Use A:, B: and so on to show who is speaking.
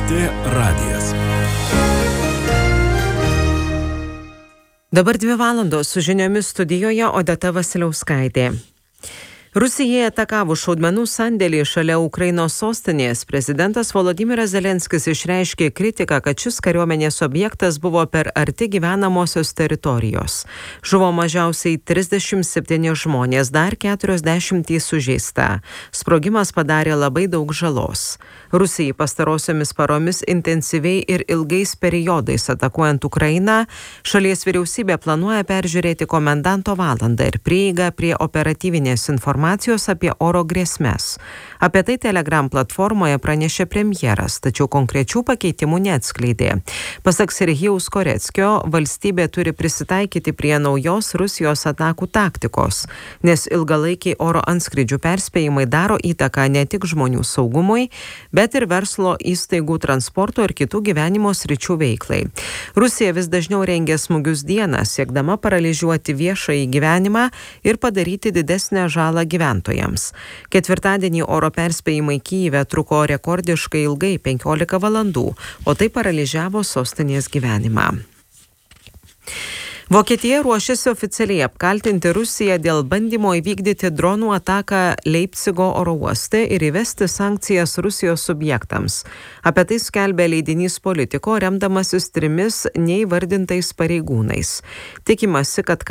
A: LRT radijas.
B: Dabar 2 valandos su žiniomis studijoje Odeta Vasiliauskaitė. Rusijai atakavus šaudmenų sandėlį šalia Ukrainos sostinės, prezidentas Volodymyras Zelenskis išreiškė kritiką, kad šis kariuomenės objektas buvo per arti gyvenamosios teritorijos. Žuvo mažiausiai 37 žmonės, dar 40 sužeista. Sprogimas padarė labai daug žalos. Rusijai pastarosiomis paromis intensyviai ir ilgais periodais atakuojant Ukrainą, šalies vyriausybė planuoja peržiūrėti komendanto valandą ir prieigą prie operatyvinės informacijos apie oro grėsmes. Apie tai Telegram platformoje pranešė premjeras, tačiau konkrečių pakeitimų neatskleidė. Pasak Serhijaus Koreckio, valstybė turi prisitaikyti prie naujos Rusijos atakų taktikos, nes ilgalaikiai oro antskrydžių perspėjimai daro įtaką ne tik žmonių saugumui, bet ir verslo įstaigų, transporto ir kitų gyvenimo sričių veiklai. Rusija vis dažniau rengia smūgius dieną, siekdama paralyžiuoti viešąjį gyvenimą ir padaryti didesnę žalą gyventojams. Ketvirtadienį oro perspėjimai Kyjive truko rekordiškai ilgai 15 valandų, o tai paralyžiavo sostinės gyvenimą. Vokietija ruošiasi oficialiai apkaltinti Rusiją dėl bandymo įvykdyti dronų ataką Leipcigo oro uoste ir įvesti sankcijas Rusijos subjektams. Apie tai skelbė leidinys Politico, remdamasis 3 neįvardintais pareigūnais. Tikimasi, kad